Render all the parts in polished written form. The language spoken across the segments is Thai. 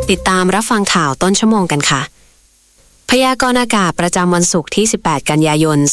ติดตามรับฟังข่าวต้นชั่วโมงกันค่ะพยากรณ์อากาศประจำวันศุกร์ที่18กันยายน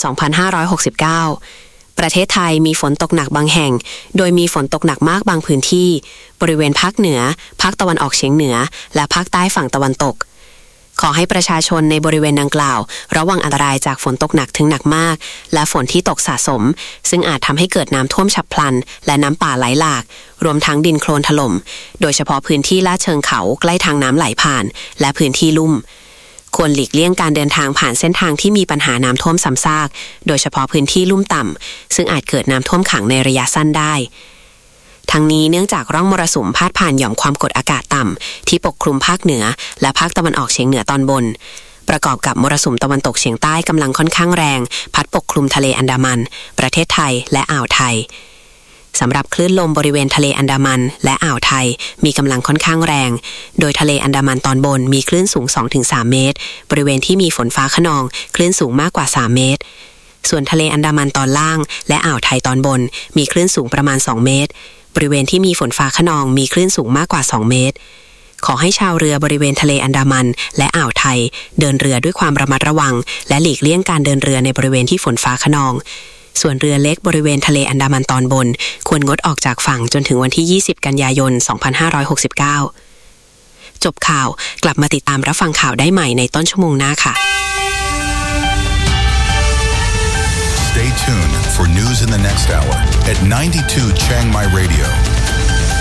2569ประเทศไทยมีฝนตกหนักบางแห่งโดยมีฝนตกหนักมากบางพื้นที่บริเวณภาคเหนือภาคตะวันออกเฉียงเหนือและภาคใต้ฝั่งตะวันตกขอให้ประชาชนในบริเวณดังกล่าวระวังอันตรายจากฝนตกหนักถึงหนักมากและฝนที่ตกสะสมซึ่งอาจทำให้เกิดน้ำท่วมฉับพลันและน้ำป่าไหลหลากรวมทั้งดินโคลนถล่มโดยเฉพาะพื้นที่ลาดเชิงเขาใกล้ทางน้ำไหลผ่านและพื้นที่ลุ่มควรหลีกเลี่ยงการเดินทางผ่านเส้นทางที่มีปัญหาน้ำท่วมซ้ำซากโดยเฉพาะพื้นที่ลุ่มต่ำซึ่งอาจเกิดน้ำท่วมขังในระยะสั้นได้ทั้งนี้เนื่องจากร่องมรสุมพาดผ่านหย่อมความกดอากาศต่ำที่ปกคลุมภาคเหนือและภาคตะวันออกเฉียงเหนือตอนบนประกอบกับมรสุมตะวันตกเฉียงใต้กำลังค่อนข้างแรงพัดปกคลุมทะเลอันดามันประเทศไทยและอ่าวไทยสำหรับคลื่นลมบริเวณทะเลอันดามันและอ่าวไทยมีกำลังค่อนข้างแรงโดยทะเลอันดามันตอนบนมีคลื่นสูง 2-3 เมตรบริเวณที่มีฝนฟ้าคะนองคลื่นสูงมากกว่า3เมตรส่วนทะเลอันดามันตอนล่างและอ่าวไทยตอนบนมีคลื่นสูงประมาณ2เมตรบริเวณที่มีฝนฟ้าคะนองมีคลื่นสูงมากกว่า2เมตรขอให้ชาวเรือบริเวณทะเลอันดามันและอ่าวไทยเดินเรือด้วยความระมัดระวังและหลีกเลี่ยงการเดินเรือในบริเวณที่ฝนฟ้าคะนองส่วนเรือเล็กบริเวณทะเลอันดามันตอนบนควรงดออกจากฝั่งจนถึงวันที่20กันยายน2569จบข่าวกลับมาติดตามรับฟังข่าวได้ใหม่ในต้นชั่วโมงหน้าค่ะ Stay tuned for news in the next hour at 92 Chiang Mai Radio.